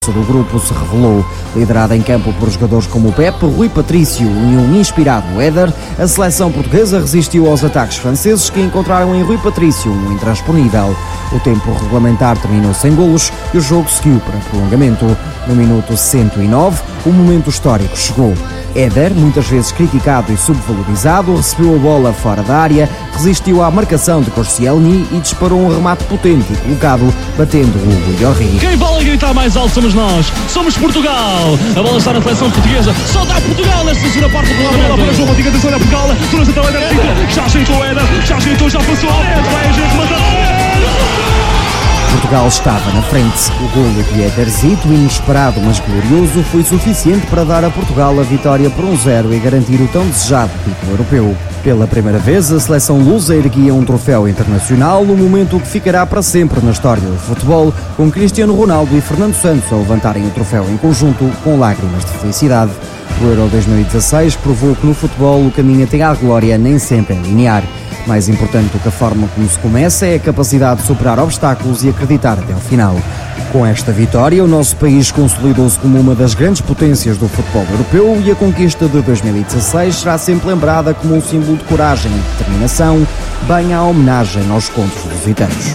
do grupo se revelou. Liderada em campo por jogadores como o Pepe, Rui Patrício e um inspirado Éder, a seleção portuguesa resistiu aos ataques franceses que encontraram em Rui Patrício um intransponível. O tempo regulamentar terminou sem golos e o jogo seguiu para prolongamento. No minuto 109, o momento histórico chegou. Éder, muitas vezes criticado e subvalorizado, recebeu a bola fora da área, resistiu à marcação de Koscielny e disparou um remate potente e colocado, batendo o Hugo Lloris. Quem vale gritar mais alto somos nós, somos Portugal. A bola está na seleção portuguesa, só dá Portugal nesta segunda parte do programa. A bola para João Rodrigo, atenção a Portugal, tudo então Éder, já ajeitou o Éder, já passou a Éder, vai a gente matar. Portugal estava na frente. O golo de Éderzito, inesperado mas glorioso, foi suficiente para dar a Portugal a vitória por 1-0 e garantir o tão desejado título europeu. Pela primeira vez, a seleção lusa erguia um troféu internacional, um momento que ficará para sempre na história do futebol, com Cristiano Ronaldo e Fernando Santos a levantarem o troféu em conjunto, com lágrimas de felicidade. O Euro 2016 provou que no futebol o caminho até à glória nem sempre é linear. Mais importante do que a forma como se começa é a capacidade de superar obstáculos e acreditar até ao final. Com esta vitória, o nosso país consolidou-se como uma das grandes potências do futebol europeu e a conquista de 2016 será sempre lembrada como um símbolo de coragem e determinação, bem à homenagem aos contos lusitanos.